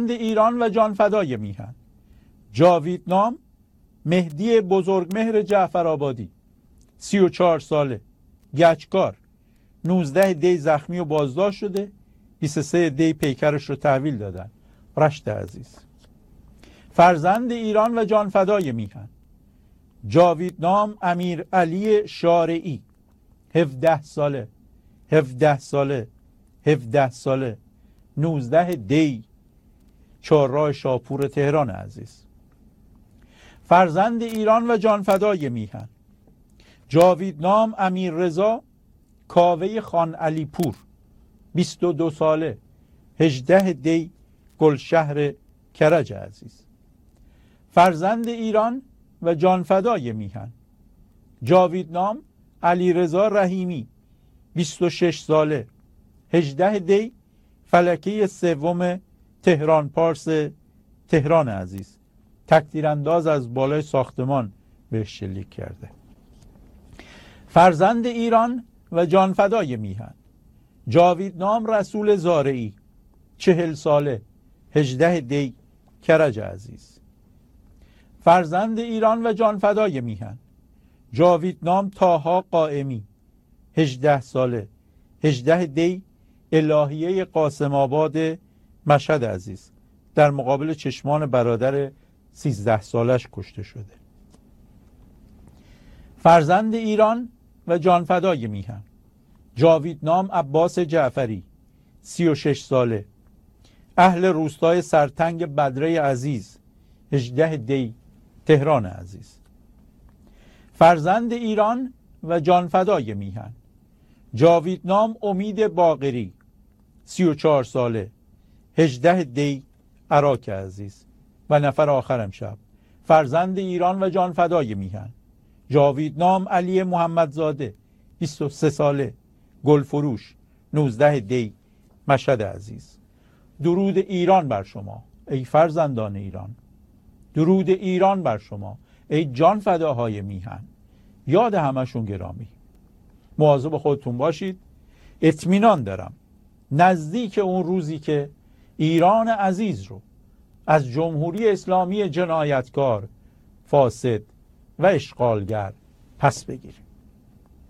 فرزند ایران و جانفدای میهن. جاویدنام مهدی بزرگمهر جعفرآبادی، 34 ساله، گچکار، 19 دی زخمی و بازداشت شده، 23 دی پیکرش رو تحویل دادن. رشت عزیز. فرزند ایران و جانفدای میهن. جاویدنام امیر علی شارعی، 17 ساله، 17 ساله، 17 ساله، 19 دی، چهارراه شاپور تهران عزیز. فرزند ایران و جانفدای میهن. جاویدنام امیر رضا کاوه خان علی پور، 22 ساله، 18 دی، گلشهر کرج عزیز. فرزند ایران و جانفدای میهن. جاویدنام علی رضا رحیمی، 26 ساله، 18 دی، فلکه سوم تهران پارس تهران عزیز. تکتیرانداز از بالای ساختمان بهش شلیک کرده. فرزند ایران و جانفدای میهن. جاویدنام رسول زارعی، 40 ساله، 18 دی، کرج عزیز. فرزند ایران و جانفدای میهن. جاویدنام طاها قائمی، 18 ساله، 18 دی، الهیه قاسم آباد مشهد عزیز. در مقابل چشمان برادر 13 سالش کشته شده. فرزند ایران و جانفدای میهن. جاویدنام عباس جعفری، 36 ساله، اهل روستای سرتنگ بدره عزیز، 18 دی، تهران عزیز. فرزند ایران و جانفدای میهن. جاویدنام امید باقری، 34 ساله، 18 دی، عراق عزیز. و نفر آخرم شب، فرزند ایران و جانفدای میهن. جاویدنام علی محمدزاده، 23 ساله، گلفروش، 19 دی، مشهد عزیز. درود ایران بر شما ای فرزندان ایران. درود ایران بر شما ای جانفداهای میهن. یاد همشون گرامی. مواظب خودتون باشید. اطمینان دارم نزدیک اون روزی که ایران عزیز رو از جمهوری اسلامی جنایتکار، فاسد و اشغالگر پس بگیریم.